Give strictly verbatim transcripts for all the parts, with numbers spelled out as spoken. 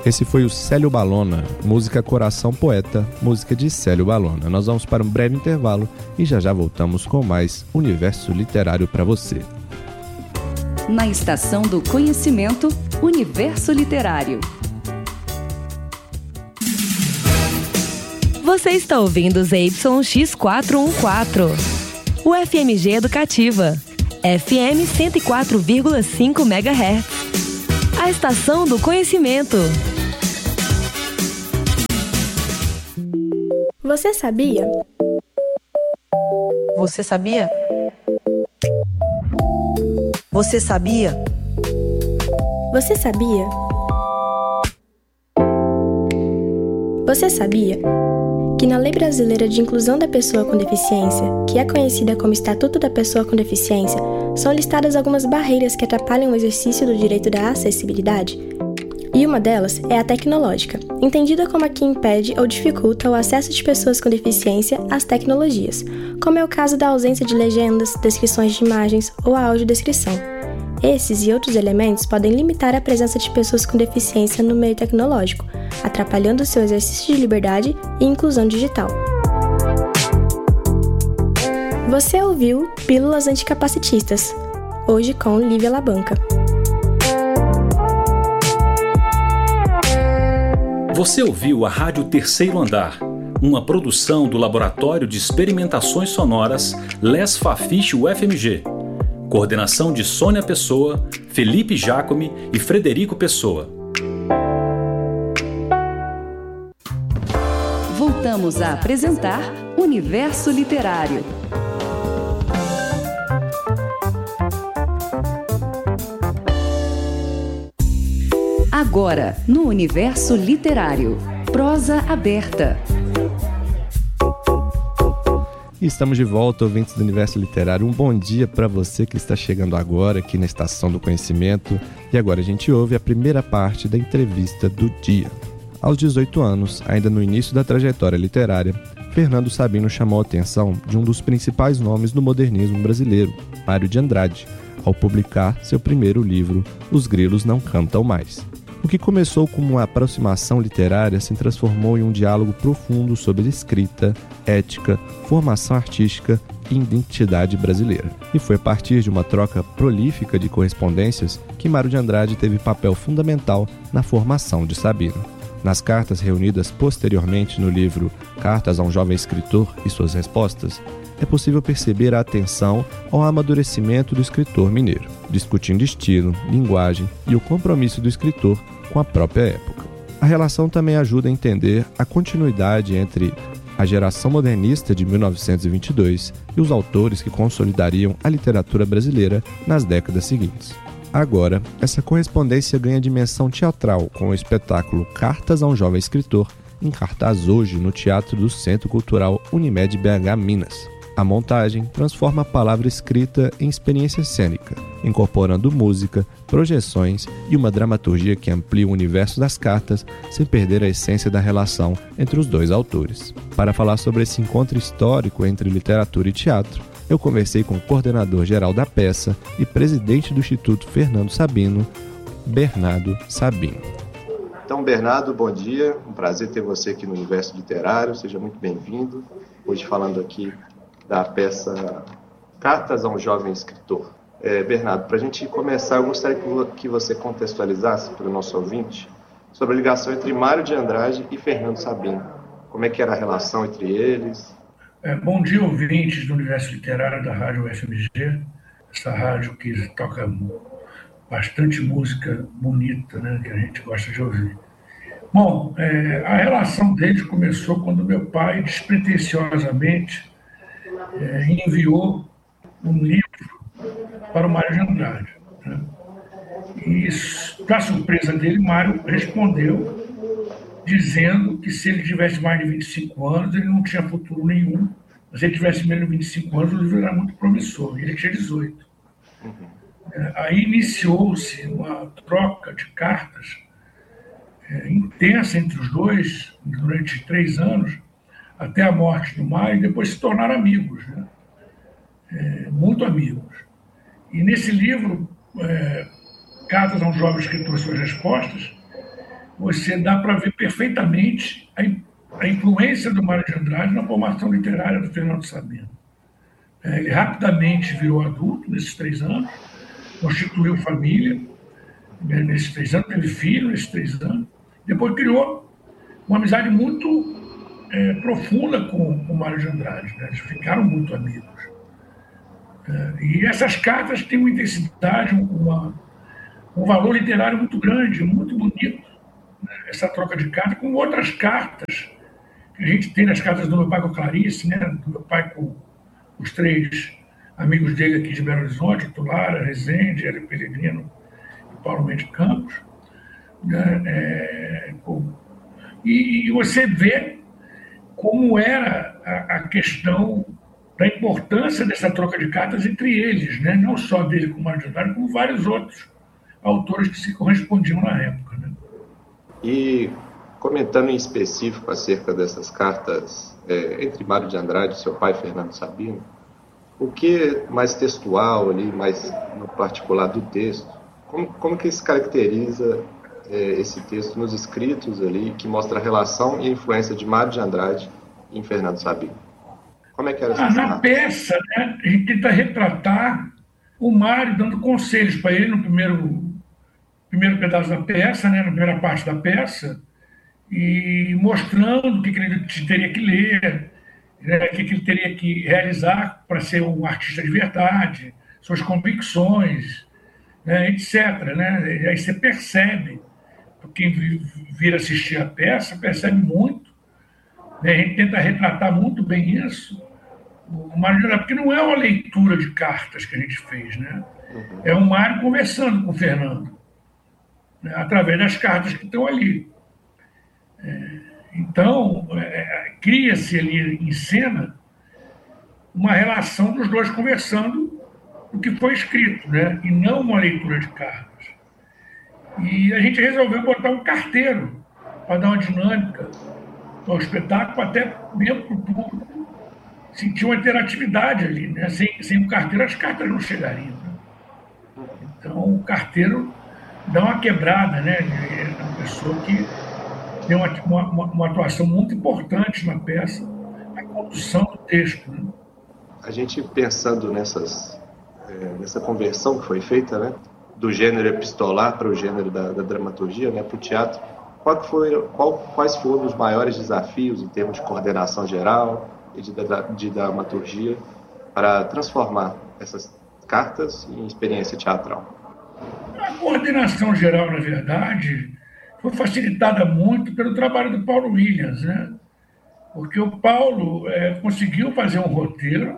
Esse foi o Célio Balona, música Coração Poeta, música de Célio Balona. Nós vamos para um breve intervalo e já já voltamos com mais Universo Literário para você. Na Estação do Conhecimento, Universo Literário. Você está ouvindo Z Y X quatrocentos e quatorze, o F M G Educativa, F M cento e quatro vírgula cinco megahertz. A Estação do Conhecimento. Você sabia? Você sabia? Você sabia? Você sabia? Você sabia que na Lei Brasileira de Inclusão da Pessoa com Deficiência, que é conhecida como Estatuto da Pessoa com Deficiência, são listadas algumas barreiras que atrapalham o exercício do direito da acessibilidade? E uma delas é a tecnológica, entendida como a que impede ou dificulta o acesso de pessoas com deficiência às tecnologias, como é o caso da ausência de legendas, descrições de imagens ou a audiodescrição. Esses e outros elementos podem limitar a presença de pessoas com deficiência no meio tecnológico, atrapalhando o seu exercício de liberdade e inclusão digital. Você ouviu Pílulas Anticapacitistas, hoje com Lívia Labanca. Você ouviu a Rádio Terceiro Andar, uma produção do Laboratório de Experimentações Sonoras Les Fafiche U F M G. Coordenação de Sônia Pessoa, Felipe Jacome e Frederico Pessoa. Voltamos a apresentar Universo Literário. Agora, no Universo Literário, prosa aberta. Estamos de volta, ouvintes do Universo Literário. Um bom dia para você que está chegando agora aqui na Estação do Conhecimento. E agora a gente ouve a primeira parte da entrevista do dia. Aos dezoito anos, ainda no início da trajetória literária, Fernando Sabino chamou a atenção de um dos principais nomes do modernismo brasileiro, Mário de Andrade, ao publicar seu primeiro livro, Os Grilos Não Cantam Mais. O que começou como uma aproximação literária se transformou em um diálogo profundo sobre escrita, ética, formação artística e identidade brasileira. E foi a partir de uma troca prolífica de correspondências que Mário de Andrade teve papel fundamental na formação de Sabino. Nas cartas reunidas posteriormente no livro Cartas a um Jovem Escritor e Suas Respostas, é possível perceber a atenção ao amadurecimento do escritor mineiro, discutindo estilo, linguagem e o compromisso do escritor com a própria época. A relação também ajuda a entender a continuidade entre a geração modernista de mil novecentos e vinte e dois e os autores que consolidariam a literatura brasileira nas décadas seguintes. Agora, essa correspondência ganha dimensão teatral com o espetáculo Cartas a um Jovem Escritor, em cartaz hoje no Teatro do Centro Cultural Unimed B H Minas. A montagem transforma a palavra escrita em experiência cênica, incorporando música, projeções e uma dramaturgia que amplia o universo das cartas sem perder a essência da relação entre os dois autores. Para falar sobre esse encontro histórico entre literatura e teatro, eu conversei com o coordenador-geral da peça e presidente do Instituto Fernando Sabino, Bernardo Sabino. Então, Bernardo, bom dia. Um prazer ter você aqui no Universo Literário. Seja muito bem-vindo. Hoje falando aqui da peça Cartas a um Jovem Escritor. É, Bernardo, para a gente começar, eu gostaria que você contextualizasse para o nosso ouvinte sobre a ligação entre Mário de Andrade e Fernando Sabino. Como é que era a relação entre eles? É, bom dia, ouvintes do Universo Literário da Rádio U F M G, essa rádio que toca bastante música bonita, né, que a gente gosta de ouvir. Bom, é, a relação deles começou quando meu pai, despretensiosamente, é, enviou um livro para o Mário de Andrade. Né? E, para surpresa dele, Mário respondeu dizendo que se ele tivesse mais de vinte e cinco anos, ele não tinha futuro nenhum. Mas se ele tivesse menos de vinte e cinco anos, o livro era muito promissor. Ele tinha dezoito. Uhum. É, aí iniciou-se uma troca de cartas é, intensa entre os dois, durante três anos, até a morte do Mário, e depois se tornaram amigos, né? É, muito amigos. E nesse livro, é, Cartas a um Jovem Escritor e Suas Respostas, você dá para ver perfeitamente a, a influência do Mário de Andrade na formação literária do Fernando Sabino. É, ele rapidamente virou adulto nesses três anos, constituiu família, né, nesses três anos, teve filho nesses três anos, depois criou uma amizade muito é, profunda com, com o Mário de Andrade, né? Eles ficaram muito amigos. É, e essas cartas têm uma intensidade, uma, um valor literário muito grande, muito bonito, né? Essa troca de cartas, com outras cartas que a gente tem nas cartas do meu pai com a Clarice, né? Do meu pai com os três amigos dele aqui de Belo Horizonte, Tulara, Rezende, Hélio Pellegrino e Paulo Mendes Campos. Né? É, e, e você vê como era a, a questão da importância dessa troca de cartas entre eles, né? Não só dele com o Mário de Andrade, como vários outros autores que se correspondiam na época. Né? E comentando em específico acerca dessas cartas é, entre Mário de Andrade e seu pai, Fernando Sabino, o que mais textual ali, mais no particular do texto, como, como que se caracteriza é, esse texto nos escritos ali, que mostra a relação e a influência de Mário de Andrade em Fernando Sabino? Como é que era essa ah, Na peça, né, a gente tenta retratar o Mário dando conselhos para ele no primeiro, primeiro pedaço da peça, né, na primeira parte da peça, e mostrando o que, que ele teria que ler, né, o que, que ele teria que realizar para ser um artista de verdade, suas convicções, né, etcétera. Né? Aí você percebe, quem vir assistir a peça, percebe muito, né? A gente tenta retratar muito bem isso, o Mário de Andrade, porque não é uma leitura de cartas que a gente fez, né? É o Mário conversando com o Fernando, né, através das cartas que estão ali. É, então, é, cria-se ali em cena uma relação dos dois conversando o que foi escrito, né? E não uma leitura de cartas. E a gente resolveu botar um carteiro para dar uma dinâmica ao espetáculo, até mesmo para o público sentir uma interatividade ali, né? Sem, sem o carteiro, as cartas não chegariam. Né? Então, o carteiro dá uma quebrada, né? É uma pessoa que tem uma, uma, uma atuação muito importante na peça, na condução do texto. Né? A gente pensando nessas, é, nessa conversão que foi feita, né? Do gênero epistolar para o gênero da, da dramaturgia, né? Para o teatro, qual foi, qual, quais foram os maiores desafios em termos de coordenação geral e de, de, de dramaturgia para transformar essas cartas em experiência teatral? A coordenação geral, na verdade, foi facilitada muito pelo trabalho do Paulo Williams, né? Porque o Paulo é, conseguiu fazer um roteiro,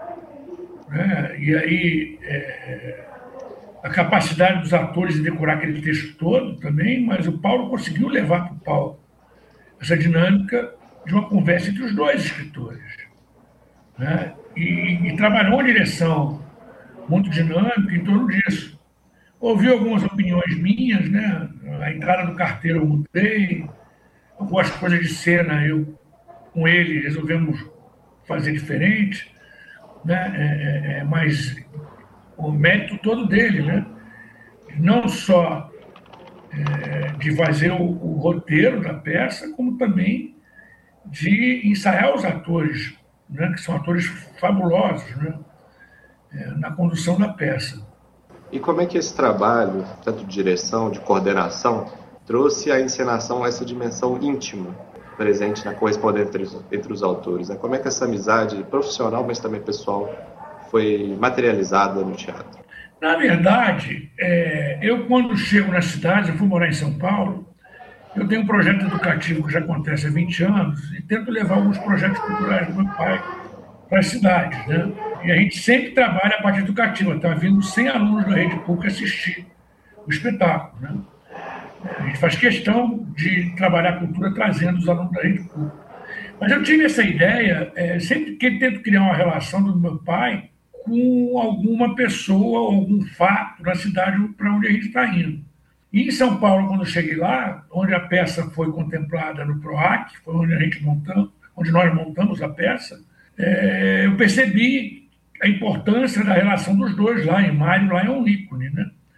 né? E aí é, a capacidade dos atores de decorar aquele texto todo também, mas o Paulo conseguiu levar para o palco essa dinâmica de uma conversa entre os dois escritores, né? E, e trabalhou uma direção muito dinâmica em torno disso. Ouvi algumas opiniões minhas, né? A entrada do carteiro eu mudei, algumas coisas de cena eu, com ele, resolvemos fazer diferente, né? É, é, mas o mérito todo dele, né? Não só é, de fazer o, o roteiro da peça, como também de ensaiar os atores, né? Que são atores fabulosos, né? É, na condução da peça. E como é que esse trabalho, tanto de direção, de coordenação, trouxe à encenação essa dimensão íntima presente na correspondência entre os, entre os autores? Né? Como é que essa amizade profissional, mas também pessoal, foi materializada no teatro? Na verdade, é, eu quando chego na cidade, eu fui morar em São Paulo, eu tenho um projeto educativo que já acontece há vinte anos e tento levar alguns projetos culturais do meu pai para as cidades, né? E a gente sempre trabalha a parte educativa. Está vindo cem alunos da rede pública assistir o espetáculo, né? A gente faz questão de trabalhar a cultura trazendo os alunos da rede pública. Mas eu tive essa ideia, é, sempre que tento criar uma relação do meu pai com alguma pessoa, algum fato na cidade para onde a gente está indo. E em São Paulo, quando eu cheguei lá, onde a peça foi contemplada no PROAC, foi onde a gente montamos, onde nós montamos a peça, é, eu percebi a importância da relação dos dois lá, e Mário lá é um ícone, né?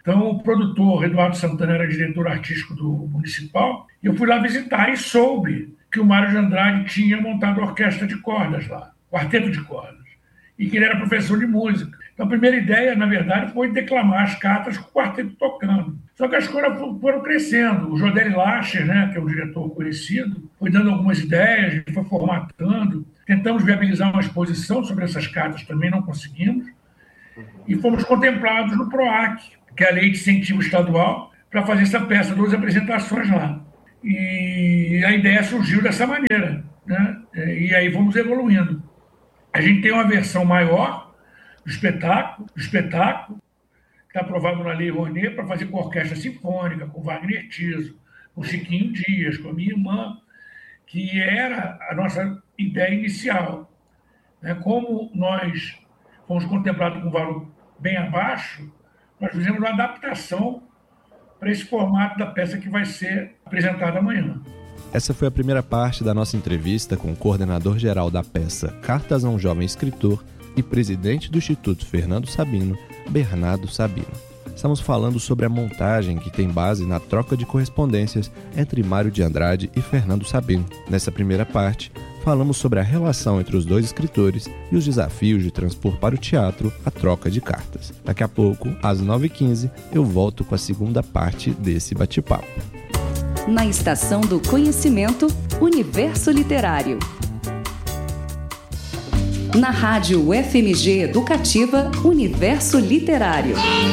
Então, o produtor Eduardo Santana era diretor artístico do Municipal, e eu fui lá visitar e soube que o Mário de Andrade tinha montado a orquestra de cordas lá, quarteto de cordas, e que ele era professor de música. Então, a primeira ideia, na verdade, foi declamar as cartas com o quarteto tocando. Só que as coisas foram crescendo. O Jodeli Lacher, né, que é um diretor conhecido, foi dando algumas ideias, a gente foi formatando. Tentamos viabilizar uma exposição sobre essas cartas, também não conseguimos. E fomos contemplados no PROAC, que é a Lei de Incentivo Estadual, para fazer essa peça, duas apresentações lá. E a ideia surgiu dessa maneira, né? E aí vamos evoluindo. A gente tem uma versão maior do espetáculo, do espetáculo que está aprovado na Lei Rouanet para fazer com orquestra sinfônica, com Wagner Tiso, com Chiquinho Dias, com a minha irmã, que era a nossa ideia inicial. Né? Como nós fomos contemplados com um valor bem abaixo, nós fizemos uma adaptação para esse formato da peça que vai ser apresentada amanhã. Essa foi a primeira parte da nossa entrevista com o coordenador-geral da peça Cartas a um Jovem Escritor e presidente do Instituto Fernando Sabino, Bernardo Sabino. Estamos falando sobre a montagem que tem base na troca de correspondências entre Mário de Andrade e Fernando Sabino. Nessa primeira parte, falamos sobre a relação entre os dois escritores e os desafios de transpor para o teatro a troca de cartas. Daqui a pouco, às nove e quinze, eu volto com a segunda parte desse bate-papo. Na Estação do Conhecimento, Universo Literário. Na Rádio U F M G Educativa, Universo Literário.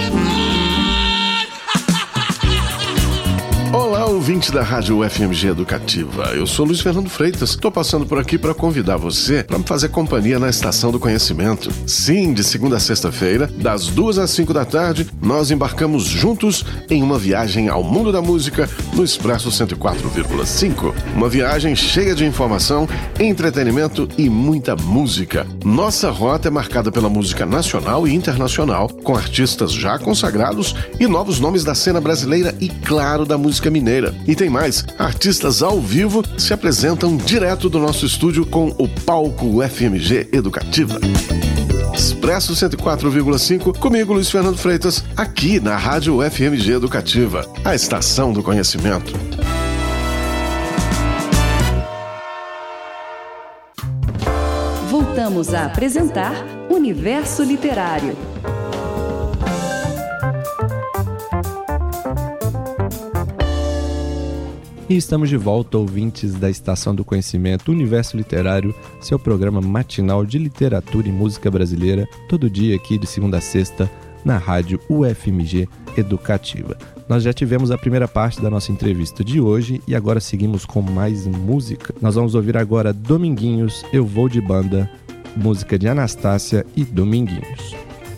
Olá, ouvinte da Rádio U F M G Educativa. Eu sou Luiz Fernando Freitas. Estou passando por aqui para convidar você para me fazer companhia na Estação do Conhecimento. Sim, de segunda a sexta-feira, das duas às cinco da tarde, nós embarcamos juntos em uma viagem ao mundo da música no Expresso cento e quatro vírgula cinco. Uma viagem cheia de informação, entretenimento e muita música. Nossa rota é marcada pela música nacional e internacional, com artistas já consagrados e novos nomes da cena brasileira e, claro, da música mineira. E tem mais, artistas ao vivo se apresentam direto do nosso estúdio com o palco U F M G Educativa. Expresso cento e quatro vírgula cinco, comigo Luiz Fernando Freitas, aqui na Rádio U F M G Educativa, a Estação do Conhecimento. Voltamos a apresentar Universo Literário. E estamos de volta, ouvintes da Estação do Conhecimento Universo Literário, seu programa matinal de literatura e música brasileira, todo dia aqui de segunda a sexta, na rádio U F M G Educativa. Nós já tivemos a primeira parte da nossa entrevista de hoje e agora seguimos com mais música. Nós vamos ouvir agora Dominguinhos, Eu Vou de Banda, música de Anastácia e Dominguinhos.